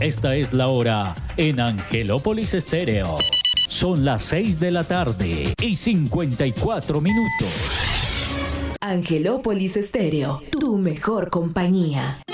Esta es la hora en Angelópolis Estéreo. Son las 6 de la tarde y 54 minutos. Angelópolis Estéreo, tu mejor compañía.